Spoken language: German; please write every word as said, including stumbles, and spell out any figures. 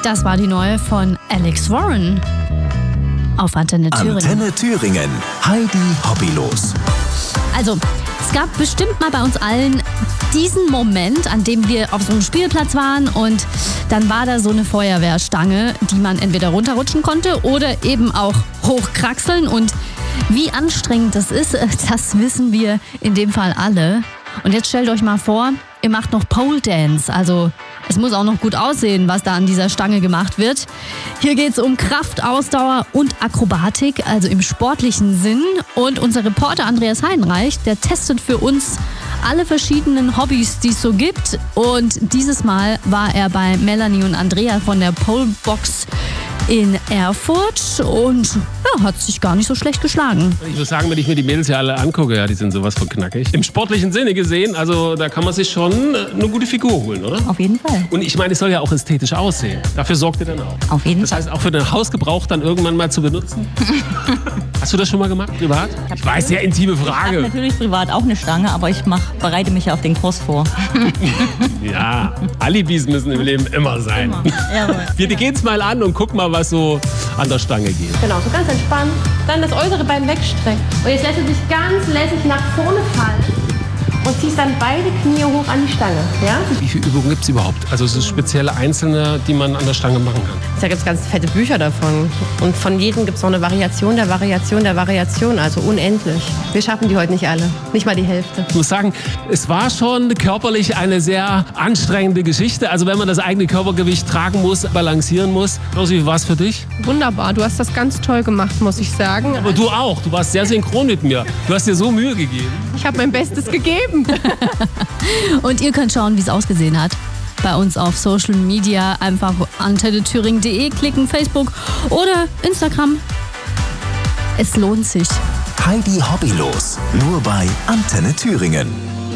Das war die neue von Alex Warren auf Antenne Thüringen. Antenne Thüringen. Heidi Hobbylos. Also, es gab bestimmt mal bei uns allen diesen Moment, an dem wir auf so einem Spielplatz waren und dann war da so eine Feuerwehrstange, die man entweder runterrutschen konnte oder eben auch hochkraxeln. Und wie anstrengend das ist, das wissen wir in dem Fall alle. Und jetzt stellt euch mal vor, ihr macht noch Pole Dance, also es muss auch noch gut aussehen, was da an dieser Stange gemacht wird. Hier geht es um Kraft, Ausdauer und Akrobatik, also im sportlichen Sinn. Und unser Reporter Andreas Heidenreich, der testet für uns alle verschiedenen Hobbys, die es so gibt. Und dieses Mal war er bei Melanie und Andrea von der Polebox in Erfurt und ja, hat sich gar nicht so schlecht geschlagen. Ich muss sagen, wenn ich mir die Mädels ja alle angucke, ja, die sind sowas von knackig. Im sportlichen Sinne gesehen, also da kann man sich schon eine gute Figur holen, oder? Auf jeden Fall. Und ich meine, es soll ja auch ästhetisch aussehen. Dafür sorgt ihr dann auch. Auf jeden das Fall. heißt, auch für den Hausgebrauch dann irgendwann mal zu benutzen? Hast du das schon mal gemacht, privat? Ich, ich weiß, sehr intime Frage. Ich habe natürlich privat auch eine Stange, aber ich mach, bereite mich ja auf den Kurs vor. Ja, Alibis müssen im Leben immer sein. Immer. Jawohl. Wir gehen's mal an und gucken mal, was so an der Stange geht. Genau, so ganz entspannt. Dann das äußere Bein wegstrecken. Und jetzt lässt du dich ganz lässig nach vorne fallen und ziehst dann beide Knie hoch an die Stange. Ja? Wie viele Übungen gibt es überhaupt? Also so spezielle einzelne, die man an der Stange machen kann? Da gibt es ganz fette Bücher davon. Und von jedem gibt es noch eine Variation der Variation der Variation. Also unendlich. Wir schaffen die heute nicht alle. Nicht mal die Hälfte. Ich muss sagen, es war schon körperlich eine sehr anstrengende Geschichte. Also wenn man das eigene Körpergewicht tragen muss, balancieren muss. Rosi, wie war es für dich? Wunderbar, du hast das ganz toll gemacht, muss ich sagen. Aber du auch. Du warst sehr synchron mit mir. Du hast dir so Mühe gegeben. Ich habe mein Bestes gegeben. Und ihr könnt schauen, wie es ausgesehen hat. Bei uns auf Social Media einfach antenne thüringen punkt de klicken, Facebook oder Instagram. Es lohnt sich. Heidi Hobbylos. Nur bei Antenne Thüringen.